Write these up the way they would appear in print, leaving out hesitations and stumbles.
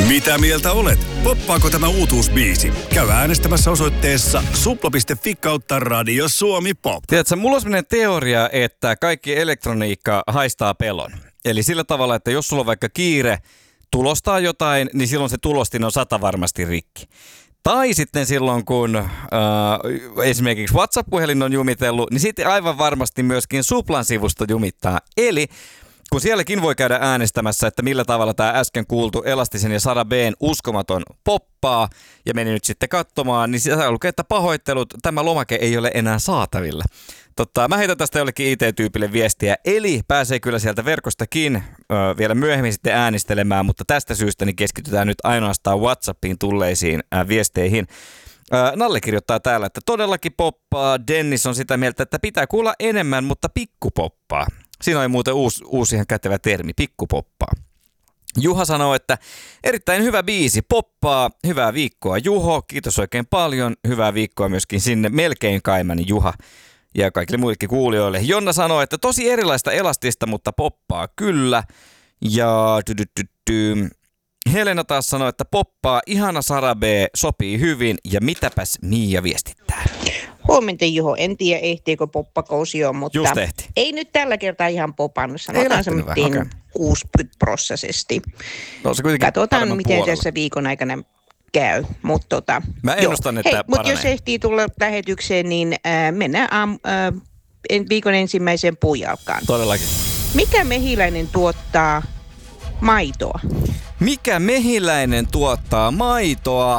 Mitä mieltä olet? Poppaako tämä uutuusbiisi? Käy äänestämässä osoitteessa supla.fi/Radio Suomi Pop. Tiedätkö, mulla on sellainen teoria, että kaikki elektroniikka haistaa pelon. Eli sillä tavalla, että jos sulla on vaikka kiire tulostaa jotain, niin silloin se tulostin on 100 varmasti rikki. Tai sitten silloin, kun esimerkiksi WhatsApp-puhelin on jumitellut, niin sitten aivan varmasti myöskin Suplan sivusto jumittaa. Eli kun sielläkin voi käydä äänestämässä, että millä tavalla tämä äsken kuultu Elastisen ja Sara B:n uskomaton poppaa, ja meni nyt sitten katsomaan, niin siellä lukee, että pahoittelut, tämä lomake ei ole enää saatavilla. Mä heitän tästä jollekin IT-tyypille viestiä, eli pääsee kyllä sieltä verkostakin vielä myöhemmin sitten äänistelemään, mutta tästä syystä niin keskitytään nyt ainoastaan WhatsAppiin tulleisiin viesteihin. Nalle kirjoittaa täällä, että todellakin poppaa. Dennis on sitä mieltä, että pitää kuulla enemmän, mutta pikkupoppaa. Siinä oli muuten uusi ihan kätevä termi, pikkupoppaa. Juha sanoo, että erittäin hyvä biisi, poppaa, hyvää viikkoa Juho, kiitos oikein paljon, hyvää viikkoa myöskin sinne melkein kaimani Juha ja kaikille muillekin kuulijoille. Jonna sanoo, että tosi erilaista Elastista, mutta poppaa kyllä. Ja Helena taas sanoi, että poppaa, ihana Sara B, sopii hyvin ja mitäpäs Miia viestittää. Huomenta Juho, en tiedä ehtiikö poppakousi jo, mutta ei nyt tällä kertaa ihan popannut. Sanotaan semmoinen 60%. No, katsotaan, miten tässä viikon aikana käy. Mä ennustan, että mutta jos ehtii tulla lähetykseen, niin mennään viikon ensimmäiseen puujalkaan. Todellakin. Mikä mehiläinen tuottaa maitoa? Mikä mehiläinen tuottaa maitoa?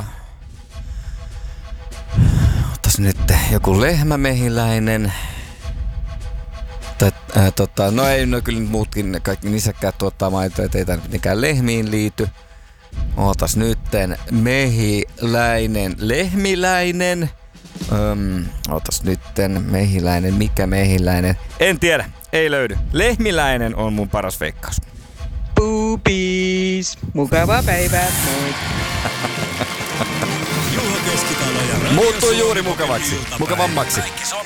Otas nyt joku lehmämehiläinen. No ei, no kyllä muutkin kaikki nisäkkäät tuottaa maitoa, ettei tämä mitenkään lehmiin liity. Ootas nytten mehiläinen, lehmiläinen. Ootas nytten mehiläinen, mikä mehiläinen? En tiedä, ei löydy. Lehmiläinen on mun paras veikkaus. Poopies, mukavaa päivää, moi. Muuttuu juuri mukavaksi, mukavammaksi.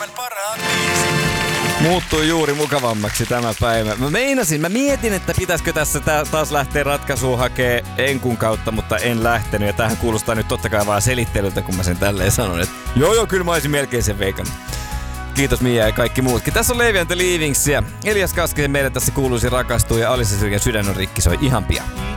Muuttuu juuri mukavammaksi tämä päivä. Mä mietin, että pitäisikö tässä taas lähteä ratkaisuun hakee enkun kautta, mutta en lähtenyt. Ja tämähän kuulostaa nyt totta kai vaan selittelyltä, kun mä sen tälleen sanon, että joo, kyllä mä olisin melkein sen veikannut. Kiitos Mia ja kaikki muutkin. Tässä on Levi and the Leavingsia. Elias Kaskinen meille tässä kuuluisi rakastuu ja Alissa Syrjän sydän on rikki, soi ihan pian.